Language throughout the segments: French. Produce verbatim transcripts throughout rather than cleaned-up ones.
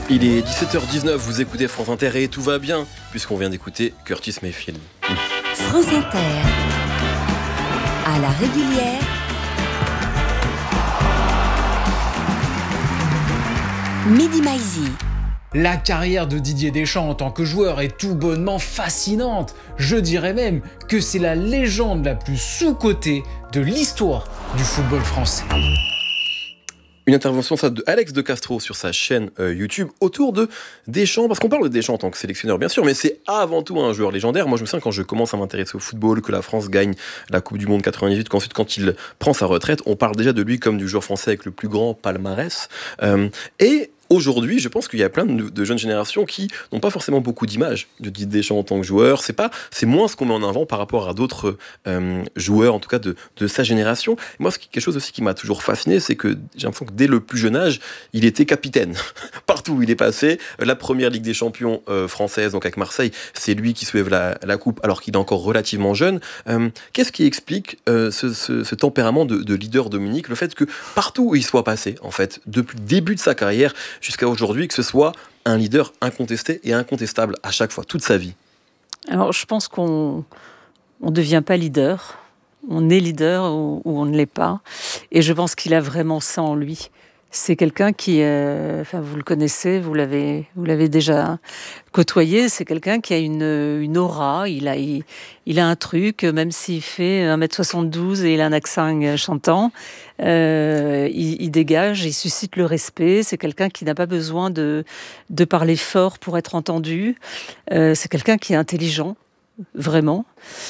Il est dix-sept heures dix-neuf, vous écoutez France Inter et tout va bien, puisqu'on vient d'écouter Curtis Mayfield. France Inter, à la régulière, Midi Maizy. La carrière de Didier Deschamps en tant que joueur est tout bonnement fascinante. Je dirais même que c'est la légende la plus sous-cotée de l'histoire du football français. Une intervention ça, de Alex de Castro sur sa chaîne euh, YouTube autour de Deschamps, parce qu'on parle de Deschamps en tant que sélectionneur bien sûr, mais c'est avant tout un joueur légendaire. Moi je me souviens quand je commence à m'intéresser au football, que la France gagne la Coupe du Monde quatre-vingt-dix-huit, qu'ensuite quand il prend sa retraite, on parle déjà de lui comme du joueur français avec le plus grand palmarès. Euh, et Aujourd'hui, je pense qu'il y a plein de, de jeunes générations qui n'ont pas forcément beaucoup d'images de Didier Deschamps en tant que joueur. C'est pas, c'est moins ce qu'on met en avant par rapport à d'autres euh, joueurs, en tout cas de, de sa génération. Et moi, quelque chose aussi qui m'a toujours fasciné, c'est que j'ai l'impression que dès le plus jeune âge, il était capitaine. Partout où il est passé, la première Ligue des Champions euh, française, donc avec Marseille, c'est lui qui soulève la, la coupe alors qu'il est encore relativement jeune. Euh, qu'est-ce qui explique euh, ce, ce, ce tempérament de, de leader Dominique, le fait que partout où il soit passé, en fait, depuis le début de sa carrière jusqu'à aujourd'hui, que ce soit un leader incontesté et incontestable à chaque fois, toute sa vie? Alors, je pense qu'on ne devient pas leader. On est leader ou, ou on ne l'est pas. Et je pense qu'il a vraiment ça en lui. C'est quelqu'un qui, euh, enfin, vous le connaissez, vous l'avez, vous l'avez déjà côtoyé. C'est quelqu'un qui a une, une aura. Il a, il, il a un truc, même s'il fait un mètre soixante-douze et il a un accent chantant, euh, il, il dégage, il suscite le respect. C'est quelqu'un qui n'a pas besoin de, de parler fort pour être entendu. Euh, c'est quelqu'un qui est intelligent. Vraiment,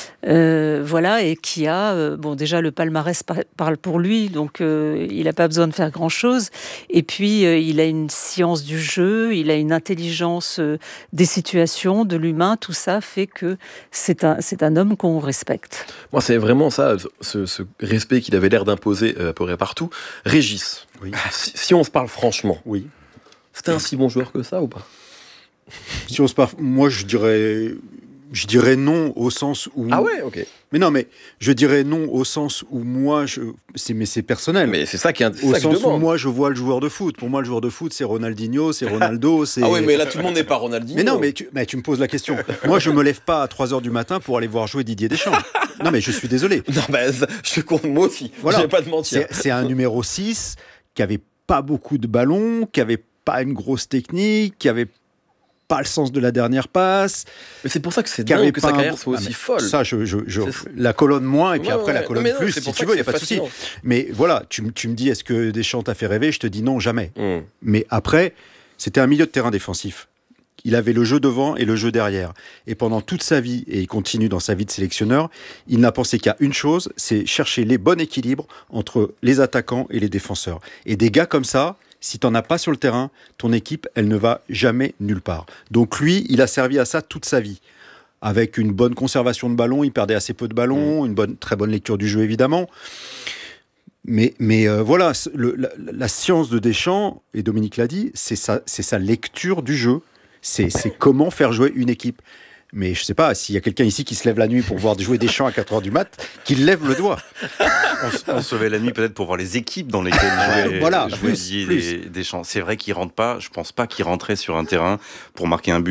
euh, voilà, et qui a, euh, bon, déjà le palmarès par- parle pour lui, donc euh, il n'a pas besoin de faire grand-chose, et puis euh, il a une science du jeu, il a une intelligence euh, des situations, de l'humain, tout ça fait que c'est un, c'est un homme qu'on respecte. Moi, c'est vraiment ça, ce, ce respect qu'il avait l'air d'imposer euh, à peu près partout. Régis, Oui. si, si on se parle franchement, Oui. c'était un si bon joueur que ça ou pas? Si on se parle, moi je dirais, je dirais non au sens où. Ah ouais, ok. Mais non, mais je dirais non au sens où moi, je, c'est, mais c'est personnel. Mais c'est ça qui est c'est Au ça que je sens où demande. moi je vois le joueur de foot. Pour moi, le joueur de foot, c'est Ronaldinho, c'est Ronaldo, c'est. Ah oui, mais là tout le monde n'est pas Ronaldinho. Mais non, mais tu, mais tu me poses la question. Moi, je me lève pas à trois heures du matin pour aller voir jouer Didier Deschamps. Non, mais je suis désolé. Non, bah, ça, je compte moi aussi. Voilà. Je vais pas te mentir. C'est, c'est un numéro six qui avait pas beaucoup de ballons, qui avait pas une grosse technique, qui avait pas le sens de la dernière passe. Mais c'est pour ça que c'est qui avait dingue que pas sa un carrière bon- soit Ah, aussi mais folle. Ça, je, je, je- C'est- la colonne moins et puis Ouais, après la ouais. colonne Mais non, plus, c'est si pour tu ça veux, il que n'y a pas de c'est souci. Mais voilà, tu, m- tu me dis, est-ce que Deschamps t'a fait rêver? Je te dis non, jamais. Hum. Mais après, c'était un milieu de terrain défensif. Il avait le jeu devant et le jeu derrière. Et pendant toute sa vie, et il continue dans sa vie de sélectionneur, il n'a pensé qu'à une chose, c'est chercher les bons équilibres entre les attaquants et les défenseurs. Et des gars comme ça, si t'en as pas sur le terrain, ton équipe, elle ne va jamais nulle part. Donc lui, il a servi à ça toute sa vie. Avec une bonne conservation de ballon, il perdait assez peu de ballons, une bonne, très bonne lecture du jeu évidemment. Mais, mais euh, voilà, c- le- la, la science de Deschamps, et Dominique l'a dit, c'est sa, c'est sa lecture du jeu. C'est, c'est comment faire jouer une équipe. Mais je sais pas, s'il y a quelqu'un ici qui se lève la nuit pour voir jouer Deschamps à quatre heures du mat, qu'il lève le doigt. On, se- on se levait la nuit peut-être pour voir les équipes dans lesquelles jouait, Voilà, jouait plus, Didier plus. Des- Deschamps. C'est vrai qu'il rentre pas, je pense pas qu'il rentrait sur un terrain pour marquer un but.